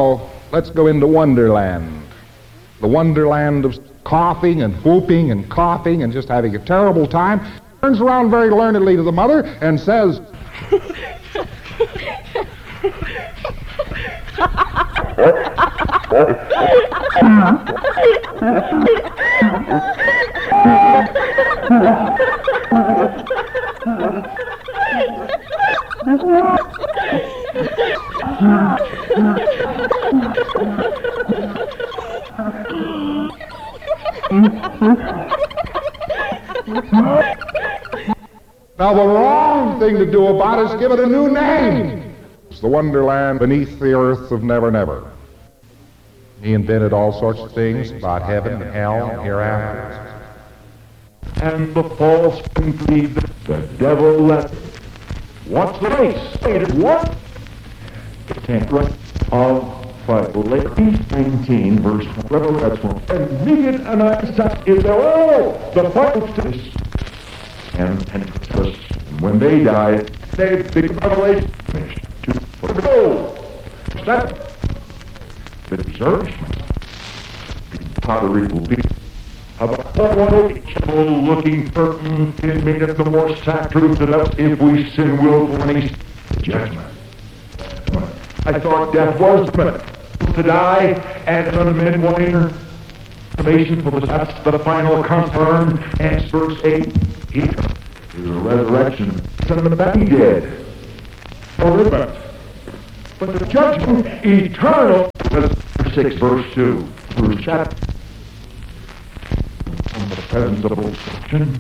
Oh, let's go into Wonderland. The Wonderland of coughing and whooping and coughing and just having a terrible time. Turns around very learnedly to the mother and says, now the wrong thing to do about it is give it a new name. It's the Wonderland beneath the earth of Never Never. He invented all sorts of things about heaven and hell and hereafter. And the false believe the devil left. What's the race? Stated what? The temperate of Leviticus 19, verse 12. That's one. And Midian and Isaac is there. Oh, the final this. And when they died, they big revelation finished. To go. That the desertion. The pottery will be about looking for 10 minutes the more truth to us if we sin willfully. Judgment. I thought death was to die, and none of men will enter salvation, for that's the final confirmed. And verse 8, he is the resurrection, son of the dead. But the judgment eternal, verse 6, verse 2, verse chapter. From the presence of obstruction,